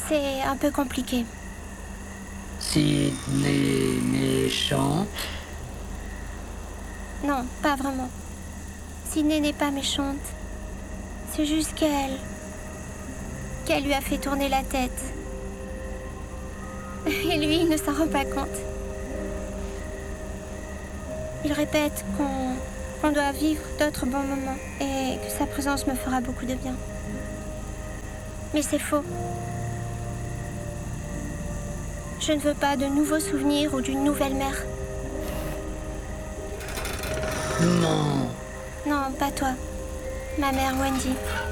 C'est un peu compliqué. Sydney méchante? Non, pas vraiment. Sydney n'est pas méchante. C'est juste qu'elle lui a fait tourner la tête. Et lui, il ne s'en rend pas compte. Il répète qu'on doit vivre d'autres bons moments et que sa présence me fera beaucoup de bien. Mais c'est faux. Je ne veux pas de nouveaux souvenirs ou d'une nouvelle mère. Non. Non, pas toi. Ma mère Wendy.